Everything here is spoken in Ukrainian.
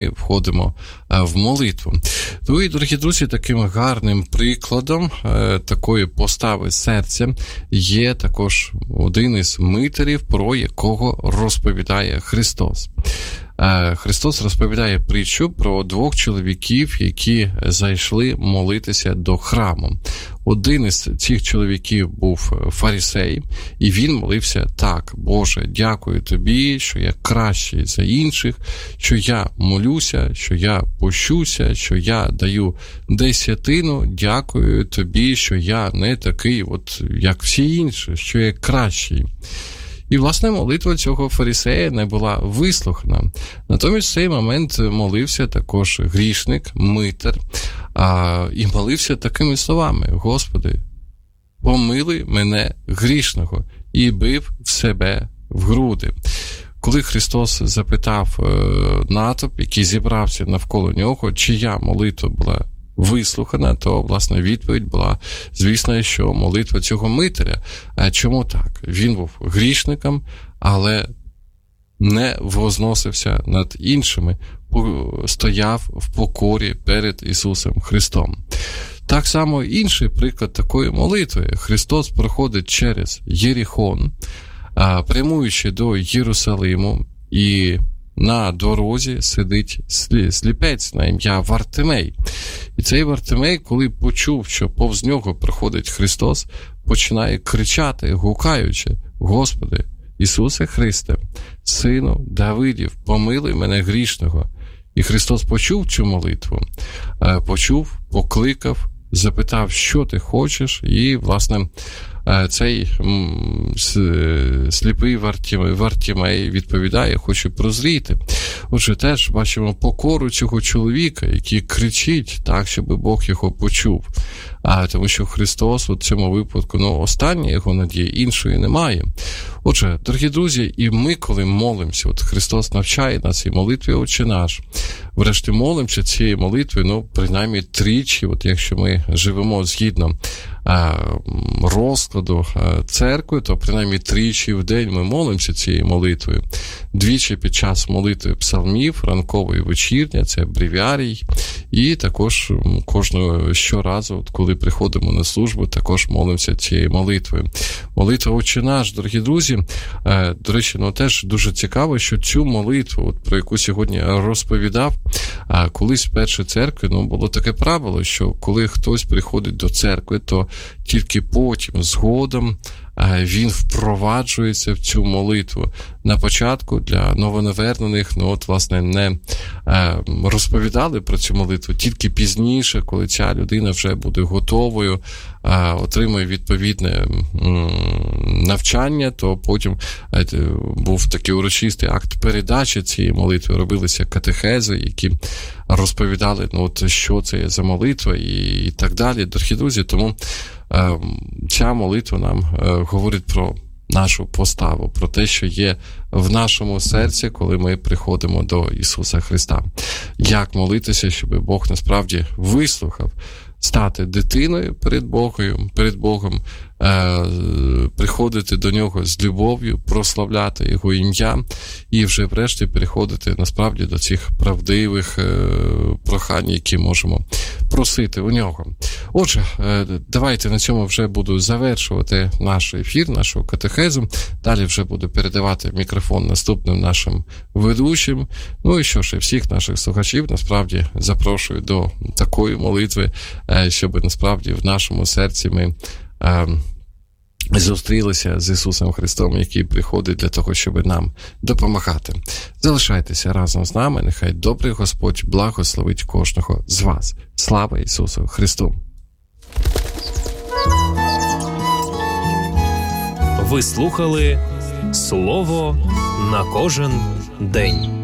входимо в молитву. Ну і, дорогі друзі, таким гарним прикладом такої постави серця є також один із митарів, про якого розповідає Христос. Христос розповідає притчу про двох чоловіків, які зайшли молитися до храму. Один із цих чоловіків був фарисей, і він молився так: «Боже, дякую тобі, що я кращий за інших, що я молюся, що я пощуся, що я даю десятину, дякую тобі, що я не такий, як всі інші, що я кращий». І, власне, молитва цього фарисея не була вислухана. Натомість в цей момент молився також грішник, митар, і молився такими словами: «Господи, помилуй мене грішного», і бив в себе в груди. Коли Христос запитав натовп, який зібрався навколо нього, чия молитва була вислухана, то, власне, відповідь була, звісно, що молитва цього митаря. А чому так? Він був грішником, але не возносився над іншими, стояв в покорі перед Ісусом Христом. Так само інший приклад такої молитви. Христос проходить через Єріхон, прямуючи до Єрусалиму, і на дорозі сидить сліпець на ім'я Вартимей. І цей Вартимей, коли почув, що повз нього проходить Христос, починає кричати, гукаючи: «Господи, Ісусе Христе, Сину Давидів, помилуй мене грішного». І Христос почув цю молитву, почув, покликав, запитав, що ти хочеш, і, власне, цей сліпий Вартімей відповідає: «Хочу прозріти». Отже, теж бачимо покору цього чоловіка, який кричить так, щоб Бог його почув. Тому що Христос у цьому випадку, остання його надія, іншої немає. Отже, дорогі друзі, і ми, коли молимося, Христос навчає нас і молитві «Отче наш». Врешті молимося цієї молитви, принаймні тричі, якщо ми живемо згідно розкладу церкви, то принаймні тричі в день ми молимося цією молитвою. Двічі під час молитви псалмів, ранкової і вечірня, це бревіарій, і також щоразу, коли приходимо на службу, також молимося цією молитвою. Молитва «Отче наш», дорогі друзі, до речі, теж дуже цікаво, що цю молитву, про яку сьогодні розповідав, колись в першій церкві, було таке правило, що коли хтось приходить до церкви, то тільки потім, згодом, він впроваджується в цю молитву. На початку для новонавернених, власне, не розповідали про цю молитву. Тільки пізніше, коли ця людина вже буде готовою, отримує відповідне навчання, то потім був такий урочистий акт передачі цієї молитви. Робилися катехези, які розповідали, що це є за молитва і так далі. Дорогі друзі, тому ця молитва нам говорить про нашу поставу, про те, що є в нашому серці, коли ми приходимо до Ісуса Христа. Як молитися, щоб Бог насправді вислухав, стати дитиною перед Богом, приходити до Нього з любов'ю, прославляти Його ім'я і вже врешті переходити насправді до цих правдивих прохань, які можемо просити у Нього. Отже, давайте на цьому вже буду завершувати наш ефір, нашу катехезу. Далі вже буду передавати мікрофон наступним нашим ведучим. І що ж, всіх наших слухачів насправді запрошую до такої молитви, щоб насправді в нашому серці ми зустрілися з Ісусом Христом, який приходить для того, щоб нам допомагати. Залишайтеся разом з нами, нехай добрий Господь благословить кожного з вас. Слава Ісусу Христу! Ви слухали «Слово на кожен день».